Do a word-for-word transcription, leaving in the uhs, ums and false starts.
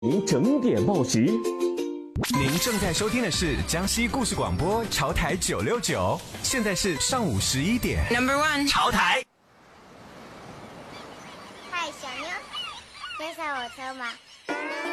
您整点报时。 您正在收听的是江西故事广播潮台九六九，现在是上午十一点。Number one， 潮台。 嗨，小妞，可以上我车吗？